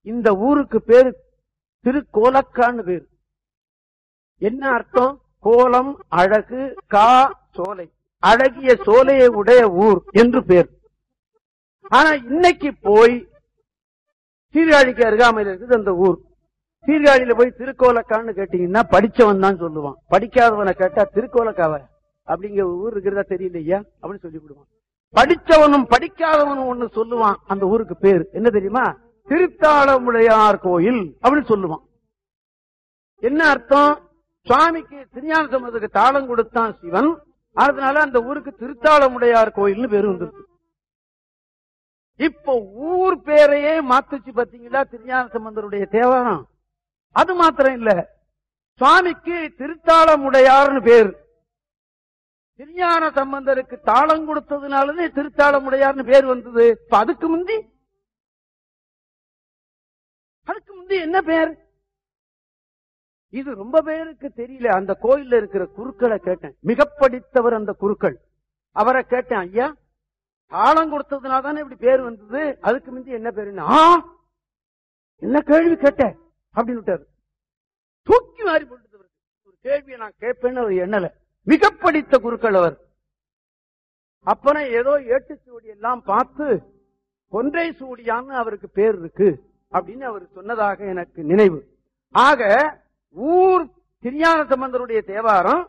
இந்த ஊருக்கு பேரு திருக்கோலக்கான்னு பேரு. என்ன அர்த்தம்? கோலம் அழகு, கா சோலை, அழகிய சோலையை உடைய ஊர் என்று பேர். ஆனா இன்னைக்கு போய் சீர்காழிக்கு அருகாமையில் இருக்குது அந்த ஊர். சீர்காழியில போய் திருக்கோலக்கான்னு கேட்டீங்கன்னா படிச்சவன் தான் சொல்லுவான். படிக்காதவனை கேட்டா திருக்கோலக்காவ அப்படிங்கிற ஊர் இருக்கிறதா தெரியலையா அப்படின்னு சொல்லி விடுவான். படிச்சவனும் படிக்காதவனும் ஒண்ணு சொல்லுவான். அந்த ஊருக்கு பேர் என்ன தெரியுமா? திருத்தாளமுடையார் கோயில் அப்படின்னு சொல்லுவான். என்ன அர்த்தம்? சுவாமிக்கு திருஞான சம்பந்தருக்கு தாளம் கொடுத்தான் சிவன். அதனால அந்த ஊருக்கு திருத்தாளமுடையார் கோயில்னு பேரு வந்துருக்கு. இப்ப ஊர் பேரையே மாத்துச்சு பாத்தீங்களா திருஞான சம்பந்தருடைய தேவாரம். அது மாத்திரம் இல்ல, சுவாமிக்கு திருத்தாளமுடையார்னு பேர். திருஞான சம்பந்தருக்கு தாளம் கொடுத்ததுனாலதே திருத்தாளமுடையார்னு பேர் வந்தது. இப்ப அதுக்கு முந்தி என்ன பேர்? இது ரொம்ப பேருக்கு தெரியல. அந்த கோயில்ல இருக்கிற குருக்களை கேட்டேன், மிக படித்தவர் அந்த குருக்கள். அவரை கேட்டேன், ஐயா தாளம் கொடுத்ததுனால தானே இப்படி பேர் வந்தது, அதுக்கு முந்தி என்ன பேருன்னா என்ன கேள்வி கேட்ட அப்படின்னு தூக்கி மாறி போட்டு ஒரு கேள்வியை நான் கேட்பேன்னு அவர் எண்ணல. மிக படித்த குருக்கள் அவர். அப்புறம் ஏதோ ஏட்டுச்சூடி எல்லாம் பார்த்து கொன்றை சூடியான்னு அவருக்கு பேர் இருக்கு அப்படின்னு அவர் சொன்னதாக எனக்கு நினைவு. ஆக ஊர் திருஞான சம்பந்தருடைய தேவாரம்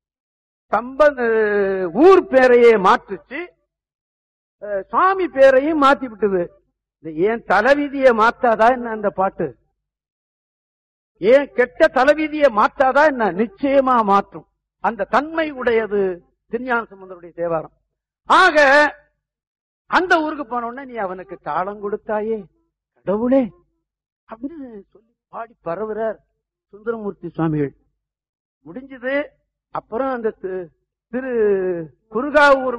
ஊர் பேரையே மாற்றுச்சு, சுவாமி பேரையும் மாத்தி விட்டது. ஏன் தலைவிதியை மாத்தாதா என்ன அந்த பாட்டு? ஏன் கெட்ட தலைவிதியை மாத்தாதா என்ன? நிச்சயமா மாற்றும். அந்த தன்மை உடையது திருஞான சம்பந்தருடைய தேவாரம். ஆக அந்த ஊருக்கு போனோடனே நீ அவனுக்கு தாளம் கொடுத்தாயே கடவுளே அப்படின்னு சொல்லி பாடி பரவுறார் சுந்தரமூர்த்தி சுவாமிகள். முடிஞ்சது. அப்புறம் அந்த திரு குருகாவூர்